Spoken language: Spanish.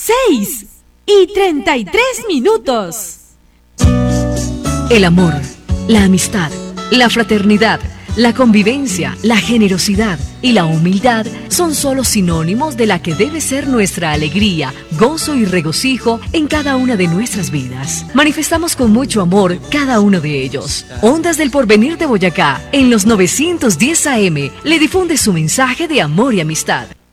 6:33. El amor, la amistad, la fraternidad, la convivencia, la generosidad y la humildad son solo sinónimos de la que debe ser nuestra alegría, gozo y regocijo en cada una de nuestras vidas. Manifestamos con mucho amor cada uno de ellos. Ondas del Porvenir de Boyacá, en los 910 AM, le difunde su mensaje de amor y amistad.